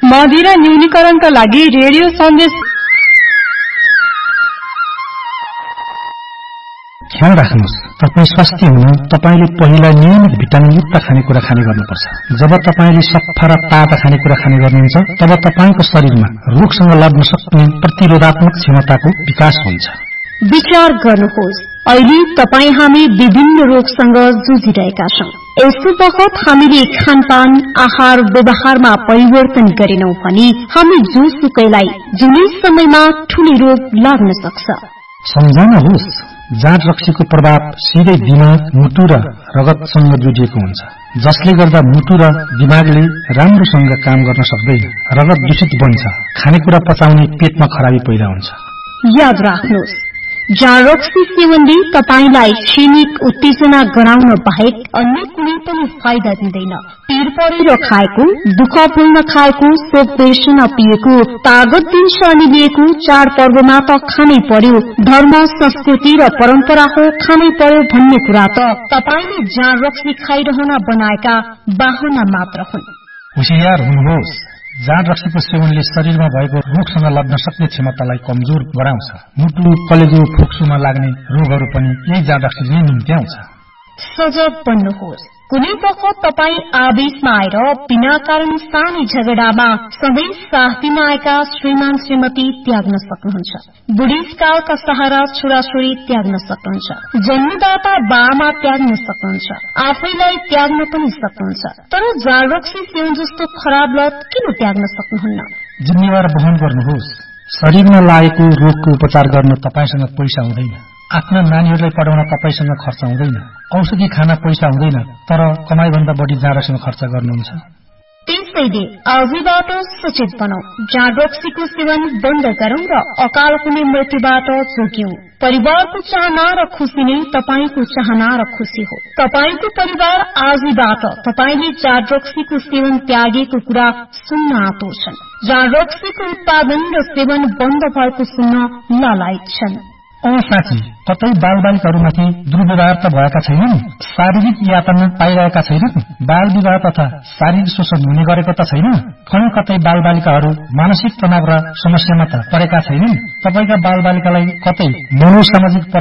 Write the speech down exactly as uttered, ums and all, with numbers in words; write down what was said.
मदिरा न्यूनीकरणका लागि रेडियो सन्देश। ख्याल राख्नुहोस्, तपाईँ स्वस्थ हुन तपाईले पहिला नियमित भिटामिनयुक्त खानेकुरा खाने गर्नुपर्छ। जब तपाईले सफा र ताजा खानेकुरा खाने गर्नुहुन्छ तब तपाईको शरीरमा रोगसँग लड्न सक्ने प्रतिरोधात्मक क्षमताको विकास हुन्छ। विचार गर्नुहोस्, अहिले तपाई हामी विभिन्न रोगसँग जुझिरहेका छौं। यस्तो बखत हामीले खानपान आहार व्यवहारमा परिवर्तन गरेनौं भने हामी जुसुकैलाई जुनै समयमा ठूलो रोग लाग्न सक्छ। सम्झनुहोस्, जाँड रक्सीको प्रभाव सिधै दिमाग, मुटु र रगतसँग जोडिएको हुन्छ, जसले गर्दा मुटु र दिमागले राम्रोसँग काम गर्न सक्दैन। रगत दूषित बन्छ, खानेकुरा पचाउने पेटमा खराबी पैदा हुन्छ। याद राख्नुहोस्, जाँड रक्सी सेवनले तपाईलाई क्षणिक उत्तेजना गराउन बाहेक अन्य कुनै पनि फाइदा दिँदैन। पीर परेर खाएको, दुःख भुल्न खाएको, शोक बेर्सन पिएको, तागत दिन्छ अनि लिएको चाडपर्वमा त खानै पर्यो, धर्म संस्कृति र परम्परा हो खानै पर्यो भन्ने कुरा त तपाईले जाँड रक्सी खाइरहन बनाएका बाहना मात्र हुन्। होशियार हुनुहोस्, जाँड रक्सीको सेवनले शरीरमा भएको रोगसँग लड्न सक्ने क्षमतालाई कमजोर गराउँछ। मुटु, कलेजो, फोक्सोमा लाग्ने रोगहरू पनि यही जाँड रक्सीले नै निम्त्याउँछ। सजग बन्नुहोस्, कुनै बखत तपाई आवेशमा आएर बिना कारण सानो झगडामा सधैँ साथ दिन आएका श्रीमान श्रीमती त्याग्न सक्नुहुन्छ। बुढेसकालका सहारा छोराछोरी त्याग्न सक्नुहुन्छ। जन्मदाता बाआमा त्याग्न सक्नुहुन्छ। आफैलाई त्याग्न पनि सक्नुहुन्छ। तर जाँड रक्सी सेवन जस्तो खराब लत किन त्याग्न सक्नुहुन्न? जिम्मेवार वहन गर्नुहोस्। शरीरमा लागेको रोगको उपचार गर्न तपाईसँग पैसा हुँदैन, आफ्ना नानीहरूलाई पढाउन तपाईसँग खर्च हुँदैन, औषधि खान पैसा हुँदैन, तर कमाईभन्दा बढी जाँड रक्सीमा खर्च गर्नुहुन्छ। त्यसैले आजबाट सचेत बनौं, जाँड रक्सीको सेवन बन्द गरौं र अकाल हुने मृत्युबाट जोग्यौं। परिवारको चाहना र खुशी नै तपाईको चाहना र खुशी हो। तपाईको परिवार आजबाट तपाईले जाँड रक्सीको सेवन त्यागेको कुरा सुन्न आतुर छन्। जाँड रक्सीको उत्पादन र सेवन बन्द भएको सुन्न लालायत छन्। औ साथी, कतै बालबालिकाहरूमाथि दुर्व्यवहार त भएका छैनन्? शारीरिक यातना पाइरहेका छैनन्? बाल विवाह तथा शारीरिक शोषण हुने गरेको त छैन? कहीँ कतै बालबालिकाहरू मानसिक तनाव र समस्यामा त परेका छैनन्? तपाईका बालबालिकालाई कतै मनोसामाजिक